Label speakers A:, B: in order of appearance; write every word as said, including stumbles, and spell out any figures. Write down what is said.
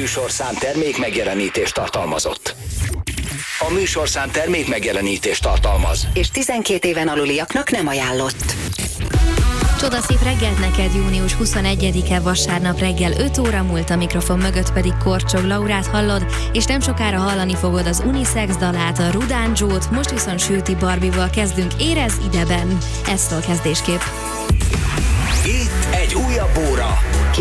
A: műsorszám termék megjelenítést tartalmazott. A műsorszám termék megjelenítést tartalmaz.
B: És tizenkét éven aluliaknak nem ajánlott.
C: Csodaszép reggelt neked, június huszonegyedike, vasárnap reggel öt óra múlt, a mikrofon mögött pedig Korcsog Laurát hallod, és nem sokára hallani fogod az unisex dalát, a Rudán Joe-t, most viszont Sülti Barbival kezdünk, érez ideben. Ez szól kezdésképp.
A: Itt egy újabb óra.